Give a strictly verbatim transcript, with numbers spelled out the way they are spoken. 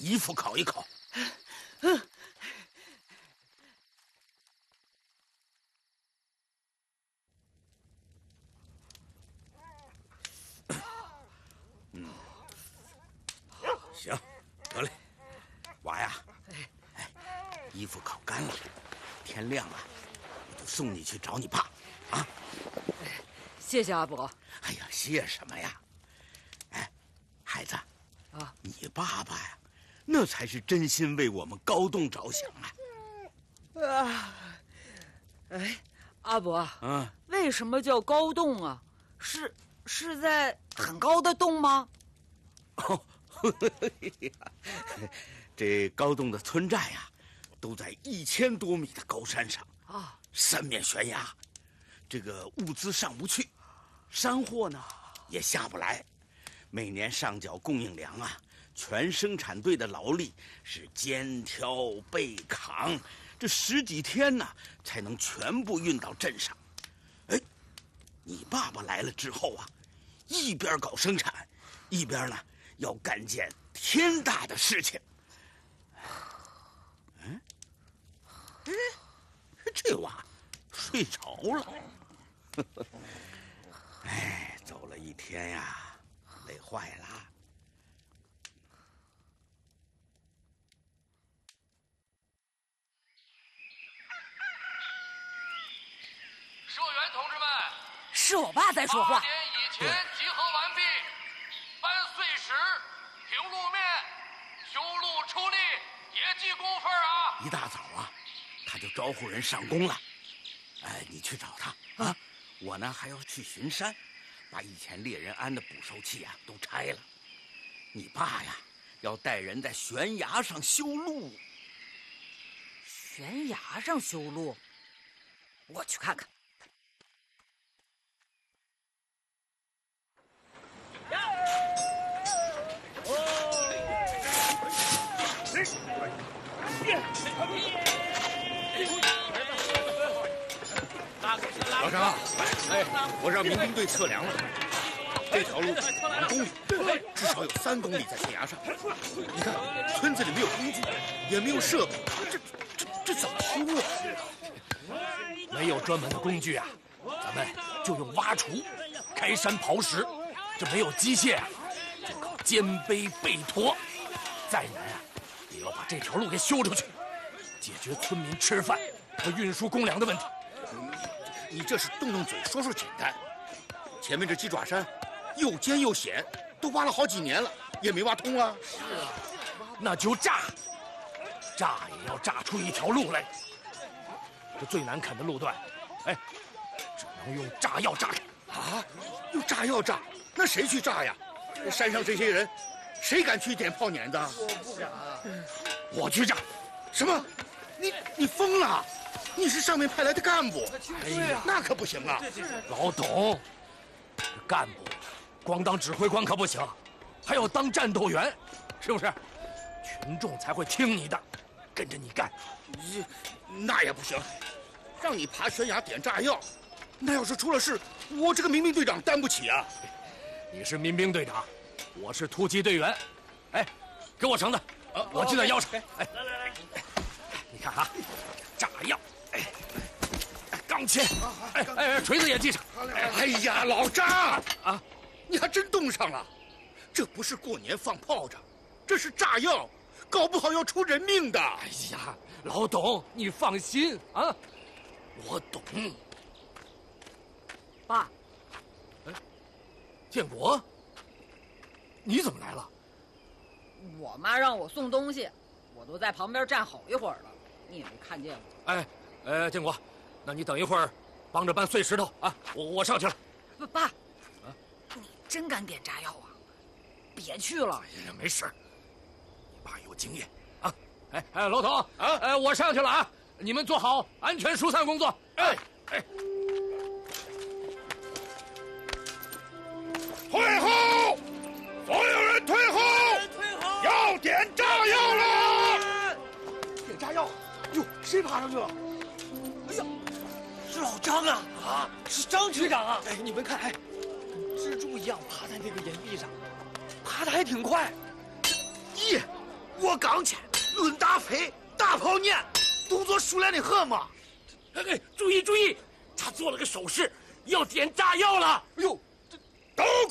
衣服烤一烤。 嗯。 嗯，行，得嘞，娃呀，哎，衣服烤干了，天亮了，我就送你去找你爸，啊。 谢谢阿伯。 哎呀，谢什么呀？哎，孩子， 啊， 你爸爸呀，那才是真心为我们高栋着想啊！ 啊，哎，阿伯， 嗯， 为什么叫高洞啊？是是在很高的洞吗？ 哦，这高洞的村寨呀，都在一千多米的高山上啊，三面悬崖，这个物资上不去，山货呢也下不来，每年上缴供应粮啊，全生产队的劳力是肩挑背扛，这十几天呢才能全部运到镇上。哎，你爸爸来了之后啊，一边搞生产，一边呢要干件天大的事情。嗯，哎，这娃睡着了。哎，走了一天呀，累坏了。 社员同志们， 是我爸在说话。 八点以前集合完毕，搬碎石、平路面、修路出力，别记工分啊！ 一大早啊，他就招呼人上工了。哎，你去找他啊！我呢还要去巡山，把以前猎人安的捕兽器啊都拆了。你爸呀，要带人在悬崖上修路。 悬崖上修路，我去看看。 老张，哎，我让民兵队测量了，这条路两公里，至少有三公里在悬崖上。你看，村子里没有工具，也没有设备，这这这怎么修啊？ 没有专门的工具啊，咱们就用挖锄、开山刨石。这没有机械啊，就靠肩背背驮。再难啊，也要把这条路给修出去，解决村民吃饭和运输公粮的问题。 你这是动动嘴说说简单，前面这鸡爪山又尖又险，都挖了好几年了，也没挖通啊。 是啊，那就炸，炸也要炸出一条路来。这最难啃的路段，哎，只能用炸药炸开。 啊，用炸药炸？那谁去炸呀？山上这些人，谁敢去点炮碾子？ 我不敢，我去炸。 什么？你你疯了？你是上面派来的干部， 哎呀， 那可不行啊！ 老董，干部光当指挥官可不行，还要当战斗员，是不是？群众才会听你的，跟着你干。 你那也不行，让你爬悬崖点炸药，那要是出了事，我这个民兵队长担不起啊！ 你是民兵队长，我是突击队员。哎，给我绳子， 啊、 我系在腰上。哎，来来来，你看啊，炸药。哎，钢钎，哎哎，锤子也系上。 哎呀，老张啊，你还真冻上了！这不是过年放炮仗，这是炸药，搞不好要出人命的。 哎呀，老董，你放心啊，我懂。 爸， 哎，建国，你怎么来了？ 我妈让我送东西，我都在旁边站好一会儿了，你也没看见我。 哎。呃，建国，那你等一会儿，帮着搬碎石头啊！我我上去了。 不，爸，啊，你真敢点炸药啊？别去了。 哎呀，没事，你爸有经验啊！哎哎，老董啊， 哎，我上去了啊！你们做好安全疏散工作。哎哎， 退后！所有人退后！ 退后！ 要点炸药了！ 点炸药！哟，谁爬上去了？哎呀，是老张啊！啊，是张局长啊！哎，你们看，哎，蜘蛛一样爬在那个岩壁上，爬得还挺快。 耶， 我刚前抡大飞，大炮撵，动作熟练的很嘛。 哎哎，注意注意，他做了个手势，要点炸药了。 哎呦，都